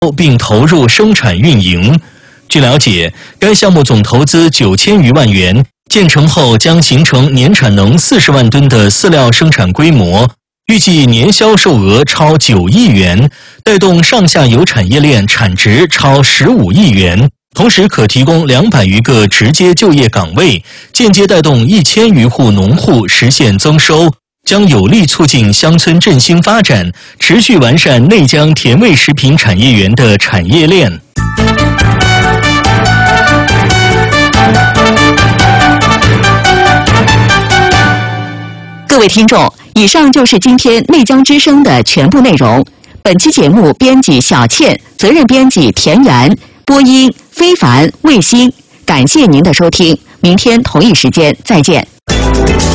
并投入生产运营。据了解，该项目总投资9000余万元，建成后将形成年产能40万吨的饲料生产规模，预计年销售额超9亿元，带动上下游产业链产值超15亿元。同时可提供200余个直接就业岗位，间接带动1000余户农户实现增收，将有力促进乡村振兴发展，持续完善内江甜味食品产业园的产业链。 各位听众，以上就是今天内江之声的全部内容。本期节目编辑小倩，责任编辑田园，播音非凡、卫星。感谢您的收听，明天同一时间再见。